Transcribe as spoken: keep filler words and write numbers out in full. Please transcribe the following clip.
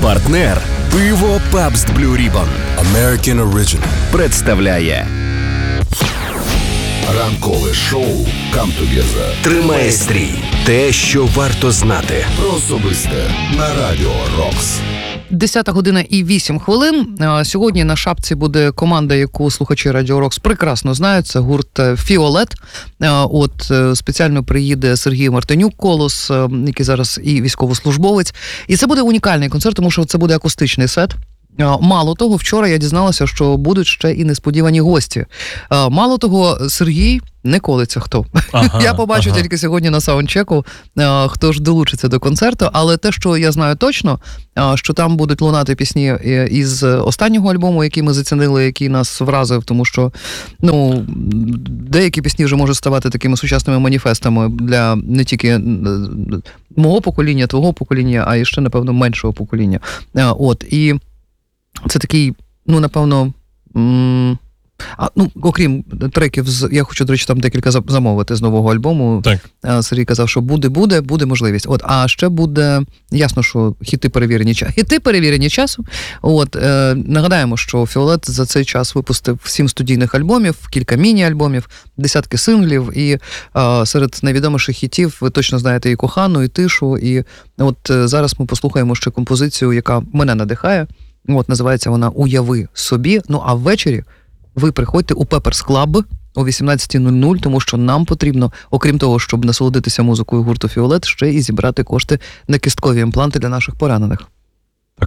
Партнер пиво Pabst Blue Ribbon American Original представляє ранкове шоу Come Together. Тримає стрій. Те, що варто знати. Про особисте на Радіо Рокс. десята година і вісім хвилин. Сьогодні на шапці буде команда, яку слухачі Радіо Рокс прекрасно знають. Це гурт «Фіолет». От спеціально приїде Сергій Мартинюк Колос, який зараз і військовослужбовець. І це буде унікальний концерт, тому що це буде акустичний сет. Мало того, вчора я дізналася, що будуть ще і несподівані гості. Мало того, Сергій не колиться хто. Ага, я побачу ага. тільки сьогодні на саундчеку, хто ж долучиться до концерту, але те, що я знаю точно, що там будуть лунати пісні із останнього альбому, який ми зацінили, який нас вразив, тому що ну, деякі пісні вже можуть ставати такими сучасними маніфестами для не тільки мого покоління, твого покоління, а і ще, напевно, меншого покоління. От, і це такий, ну, напевно, м- а, ну, окрім треків, з, я хочу, до речі, там декілька замовити з нового альбому. Так. Сергій казав, що буде, буде, буде можливість. От, а ще буде, ясно, що хіти перевірені часом. Хіти перевірені часом. От, е, нагадаємо, що Фіолет за цей час випустив сім студійних альбомів, кілька міні-альбомів, десятки синглів, і е, серед найвідоміших хітів ви точно знаєте і «Кохану», і «Тишу», і от е, зараз ми послухаємо ще композицію, яка мене надихає. От, називається вона «Уяви собі». Ну, а ввечері ви приходьте у Pepper's Club о вісімнадцята нуль нуль, тому що нам потрібно, окрім того, щоб насолодитися музикою гурту «Фіолет», ще і зібрати кошти на кісткові імпланти для наших поранених.